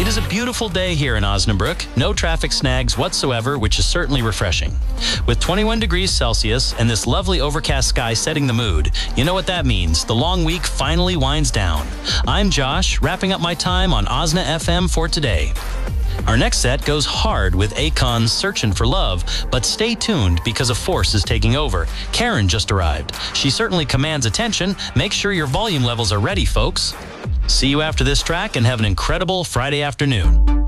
is a beautiful day here in Osnabrück. No traffic snags whatsoever, which is certainly refreshing. With 21 degrees Celsius and this lovely overcast sky setting the mood, you know what that means. The long week finally winds down. I'm Josh, wrapping up my time on Osna FM for today. Our next set goes hard with Akon's Searching for Love, but stay tuned because a force is taking over. Karen just arrived. She certainly commands attention. Make sure your volume levels are ready, folks. See you after this track and have an incredible Friday afternoon.